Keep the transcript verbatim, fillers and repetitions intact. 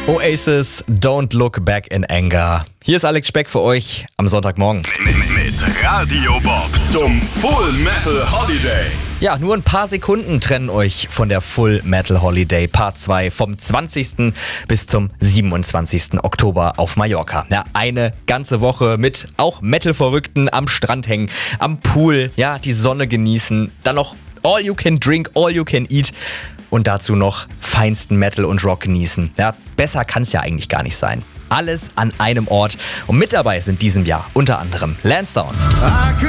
Oasis, Don't Look Back in Anger. Hier ist Alex Speck für euch am Sonntagmorgen. Mit Radio Bob zum Full Metal Holiday. Ja, nur ein paar Sekunden trennen euch von der Full Metal Holiday Part zwei vom zwanzigsten bis zum siebenundzwanzigsten Oktober auf Mallorca. Ja, eine ganze Woche mit auch Metal-Verrückten am Strand hängen, am Pool, ja, die Sonne genießen, dann noch all you can drink, all you can eat und dazu noch feinsten Metal und Rock genießen. Ja, besser kann es ja eigentlich gar nicht sein. Alles an einem Ort und mit dabei sind diesem Jahr unter anderem Lansdowne,